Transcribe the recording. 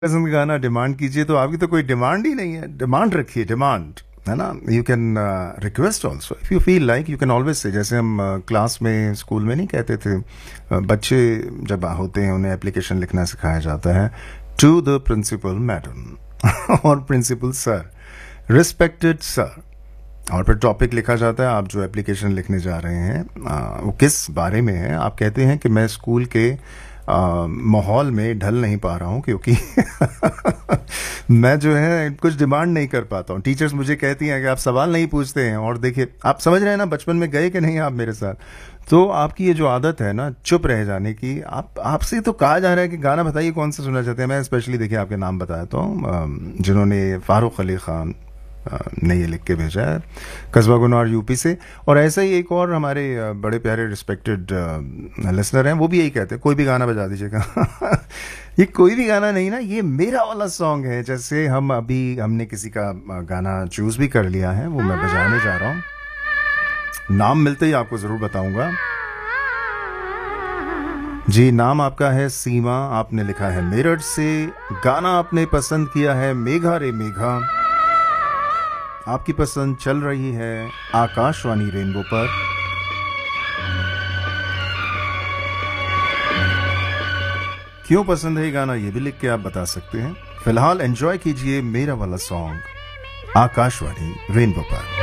पसंद गाना डिमांड कीजिए, तो आपकी तो कोई डिमांड ही नहीं है। डिमांड रखिए, डिमांड है ना। You can request also if you feel like, you can always say, जैसे हम क्लास में स्कूल में नहीं कहते थे, बच्चे जब होते हैं उन्हें एप्लीकेशन लिखना सिखाया जाता है, टू द प्रिंसिपल मैडम और प्रिंसिपल सर, रिस्पेक्टेड सर, और फिर टॉपिक लिखा जाता है। आप जो एप्लीकेशन लिखने जा रहे हैं वो किस बारे में है। आप कहते हैं कि मैं स्कूल के माहौल में ढल नहीं पा रहा हूँ, क्योंकि मैं जो है कुछ डिमांड नहीं कर पाता हूँ। टीचर्स मुझे कहती हैं कि आप सवाल नहीं पूछते हैं। और देखिए, आप समझ रहे हैं ना, बचपन में गए कि नहीं आप मेरे साथ। तो आपकी ये जो आदत है ना चुप रह जाने की, आपसे तो कहा जा रहा है कि गाना बताइए कौन सा सुनना चाहते हैं। मैं स्पेशली देखिए आपके नाम बताया तो जिन्होंने फारूक अली खान ने ये लिख के भेजा है, कस्बा गुनौर यूपी से। और ऐसा ही एक और हमारे बड़े प्यारे रिस्पेक्टेड लिसनर हैं, वो भी यही कहते हैं कोई भी गाना बजा दीजिएगा। ये कोई भी गाना नहीं ना, ये मेरा वाला सॉन्ग है। जैसे हमने किसी का गाना चूज भी कर लिया है, वो मैं बजाने जा रहा हूँ। नाम मिलते ही आपको जरूर बताऊंगा। जी, नाम आपका है सीमा, आपने लिखा है मेरठ से। गाना आपने पसंद किया है मेघा रे मेघा। आपकी पसंद चल रही है आकाशवाणी रेनबो पर। क्यों पसंद है ये गाना, ये भी लिख के आप बता सकते हैं। फिलहाल एंजॉय कीजिए मेरा वाला सॉन्ग आकाशवाणी रेनबो पर।